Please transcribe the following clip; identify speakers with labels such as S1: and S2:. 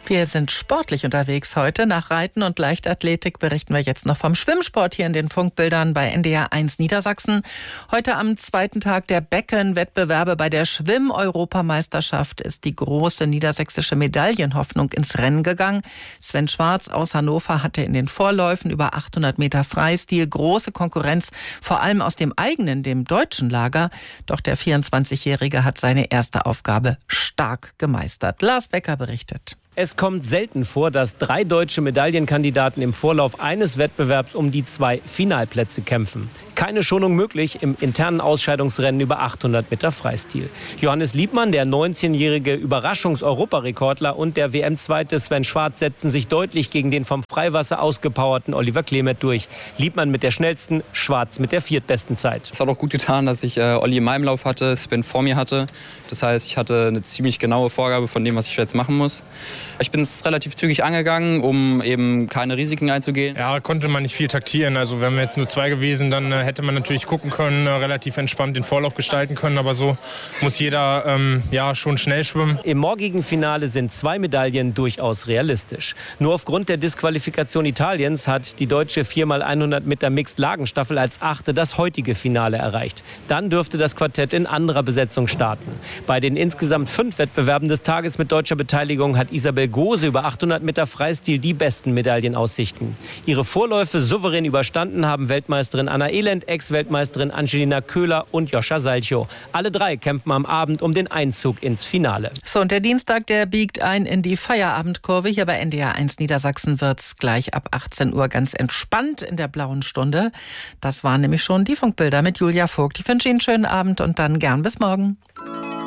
S1: Wir sind sportlich unterwegs heute. Nach Reiten und Leichtathletik berichten wir jetzt noch vom Schwimmsport hier in den Funkbildern bei NDR 1 Niedersachsen. Heute am zweiten Tag der Beckenwettbewerbe bei der Schwimm-Europameisterschaft ist die große niedersächsische Medaillenhoffnung ins Rennen gegangen. Sven Schwarz aus Hannover hatte in den Vorläufen über 800 Meter Freistil große Konkurrenz, vor allem aus dem eigenen, dem deutschen Lager. Doch der 24-Jährige hat seine erste Aufgabe stark gemeistert. Lars Becker berichtet.
S2: Es kommt selten vor, dass 3 deutsche Medaillenkandidaten im Vorlauf eines Wettbewerbs um die 2 Finalplätze kämpfen. Keine Schonung möglich im internen Ausscheidungsrennen über 800 Meter Freistil. Johannes Liebmann, der 19-jährige Überraschungs-Europarekordler, und der WM-Zweite Sven Schwarz setzen sich deutlich gegen den vom Freiwasser ausgepowerten Oliver Klemet durch. Liebmann mit der schnellsten, Schwarz mit der viertbesten Zeit.
S3: Es hat auch gut getan, dass ich Olli in meinem Lauf hatte, Sven vor mir hatte. Das heißt, ich hatte eine ziemlich genaue Vorgabe von dem, was ich jetzt machen muss. Ich bin es relativ zügig angegangen, um eben keine Risiken einzugehen.
S4: Ja, konnte man nicht viel taktieren. Also wären wir jetzt nur 2 gewesen, dann hätte man natürlich gucken können, relativ entspannt den Vorlauf gestalten können. Aber so muss jeder schon schnell schwimmen.
S2: Im morgigen Finale sind 2 Medaillen durchaus realistisch. Nur aufgrund der Disqualifikation Italiens hat die deutsche 4x100 Meter Mixed-Lagenstaffel als 8. das heutige Finale erreicht. Dann dürfte das Quartett in anderer Besetzung starten. Bei den insgesamt 5 Wettbewerben des Tages mit deutscher Beteiligung hat Isabel Gose über 800 Meter Freistil die besten Medaillenaussichten. Ihre Vorläufe souverän überstanden haben Weltmeisterin Anna Elend, Ex-Weltmeisterin Angelina Köhler und Joscha Salchow. Alle 3 kämpfen am Abend um den Einzug ins Finale.
S1: So, und der Dienstag, der biegt ein in die Feierabendkurve. Hier bei NDR 1 Niedersachsen wird's gleich ab 18 Uhr ganz entspannt in der blauen Stunde. Das waren nämlich schon die Funkbilder mit Julia Vogt. Ich wünsche Ihnen einen schönen Abend und dann gern bis morgen.